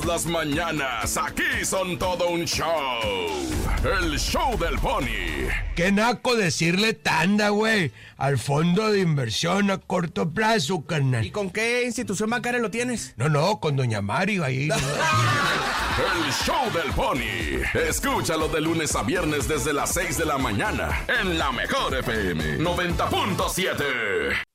Las mañanas, aquí son todo un show. El show del Pony. Qué naco decirle tanda, güey. Al fondo de inversión a corto plazo, carnal. ¿Y con qué institución bancaria lo tienes? No, con doña Mario ahí. El show del Pony. Escúchalo de lunes a viernes desde las 6 de la mañana. En la mejor FM 90.7.